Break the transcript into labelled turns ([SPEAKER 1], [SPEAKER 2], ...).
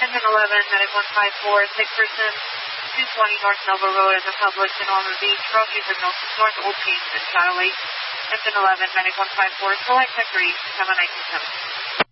[SPEAKER 1] Medic 154, sick person, 220 North Nova Road in the Public in Ormond Beach, Rocky Prognosis, North Old Kings, and Shadow Lake. 11, Medic 154, select Tech 3, 797.